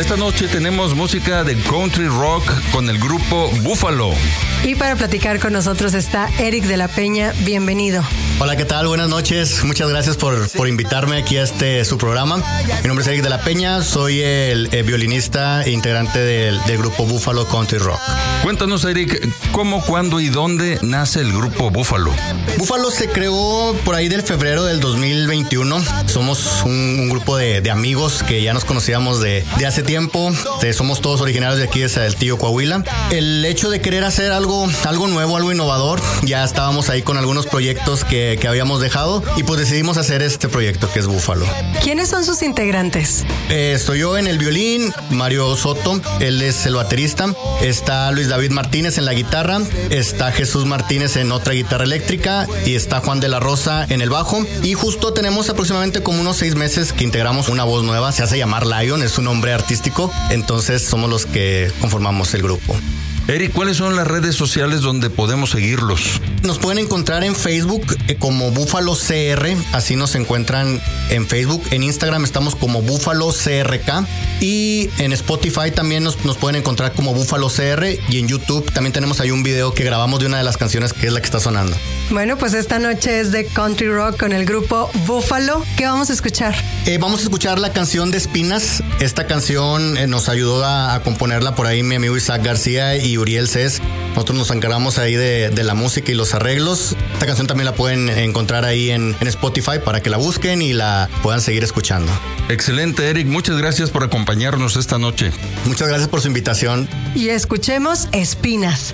Esta noche tenemos música de country rock con el grupo Búfalo. Y para platicar con nosotros está Eric de la Peña. Bienvenido. Hola, ¿qué tal? Buenas noches. Muchas gracias por invitarme aquí a su programa. Mi nombre es Eric de la Peña. Soy el violinista e integrante del grupo Búfalo Country Rock. Cuéntanos, Eric, ¿cómo, cuándo y dónde nace el grupo Búfalo? Búfalo se creó por ahí del febrero del 2021. Somos un grupo de amigos que ya nos conocíamos de hace tiempo. Somos todos originarios de aquí de Saltillo, Coahuila. El hecho de querer hacer algo nuevo, algo innovador, ya estábamos ahí con algunos proyectos que habíamos dejado y pues decidimos hacer este proyecto que es Búfalo. ¿Quiénes son sus integrantes? Estoy yo en el violín, Mario Soto, él es el baterista, está Luis David Martínez en la guitarra, está Jesús Martínez en otra guitarra eléctrica y está Juan de la Rosa en el bajo. Y justo tenemos aproximadamente como unos 6 meses que integramos una voz nueva, se hace llamar Lion, es un nombre artístico, entonces somos los que conformamos el grupo. Eric, ¿cuáles son las redes sociales donde podemos seguirlos? Nos pueden encontrar en Facebook como Búfalo CR, así nos encuentran en Facebook. En Instagram estamos como Búfalo CRK y en Spotify también nos pueden encontrar como Búfalo CR y en YouTube también tenemos ahí un video que grabamos de una de las canciones que es la que está sonando. Bueno, pues esta noche es de country rock con el grupo Búfalo. ¿Qué vamos a escuchar? Vamos a escuchar la canción de Espinas. Esta canción nos ayudó a componerla por ahí mi amigo Isaac García y Uriel Cés. Nosotros nos encargamos ahí de la música y los arreglos. Esta canción también la pueden encontrar ahí en Spotify para que la busquen y la puedan seguir escuchando. Excelente, Eric. Muchas gracias por acompañarnos esta noche. Muchas gracias por su invitación. Y escuchemos Espinas.